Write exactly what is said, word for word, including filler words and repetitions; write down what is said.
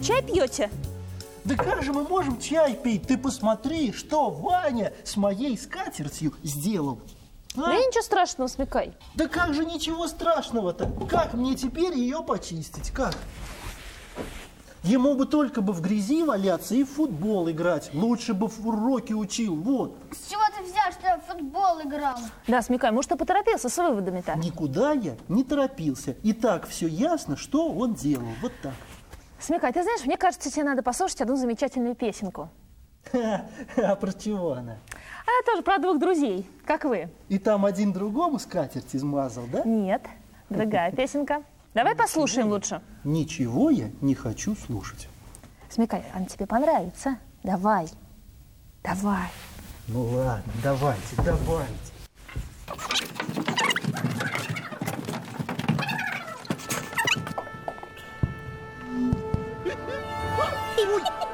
чай пьете? Да как же мы можем чай пить? Ты посмотри, что Ваня с моей скатертью сделал. А? Да ничего страшного, Смекай. Да как же ничего страшного-то? Как мне теперь ее почистить? Как? Ему бы только бы в грязи валяться и в футбол играть. Лучше бы в уроки учил. Вот. С чего ты взял, что я в футбол играл? Да, Смекай, может, ты поторопился с выводами-то? Никуда я не торопился. И так все ясно, что он делал. Вот так. Смекай, ты знаешь, мне кажется, тебе надо послушать одну замечательную песенку. А про чего она? Она тоже про двух друзей, как вы. И там один другому скатерть измазал, да? Нет, другая песенка. Давай послушаем лучше. Ничего я не хочу слушать. Смекай, она тебе понравится. Давай, давай. Ну ладно, давайте, давайте. Ой!